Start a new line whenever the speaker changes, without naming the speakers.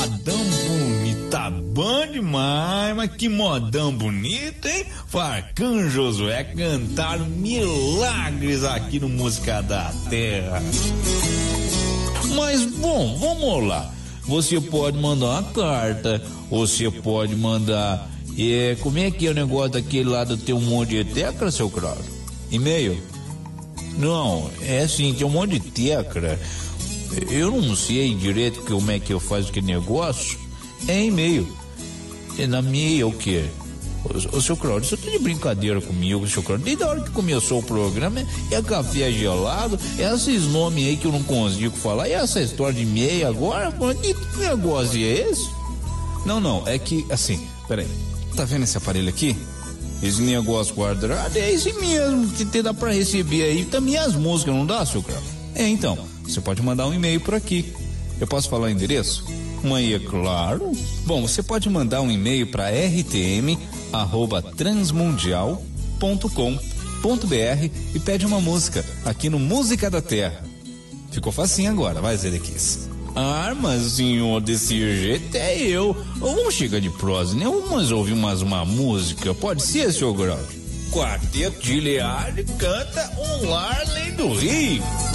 modão bonito, tá bom demais, mas que modão bonito, hein? Farcão e Josué cantaram milagres aqui no Música da Terra. Mas, bom, vamos lá. Você pode mandar uma carta, você pode mandar... como é que é o negócio daquele lá do ter um monte de tecla, seu Cláudio? E-mail? Não, é assim, tem um monte de tecla. Eu não sei direito como é que eu faço aquele negócio. É e-mail. Na minha é o quê? Ô, seu Cláudio, você tá de brincadeira comigo, seu Cláudio? Desde a hora que começou o programa, é café gelado, é esses nomes aí que eu não consigo falar, e essa história de e-mail agora, que negócio é esse?
Não, é que, assim, peraí, tá vendo esse aparelho aqui?
Esse negócio quadrado é esse mesmo, que dá pra receber aí também as músicas, não dá, seu Cláudio?
Então, você pode mandar um e-mail por aqui. Eu posso falar o endereço?
Mas é claro.
Bom, você pode mandar um e-mail para rtm@transmundial.com.br e pede uma música aqui no Música da Terra. Ficou facinho agora, vai, Zedequiz.
Ah, mas senhor, desse jeito é eu. Vamos chegar de prosa, né? Vamos ouvir uma música, pode ser, seu Grau? Quarteto de Leal canta Um Lar Além do Rio.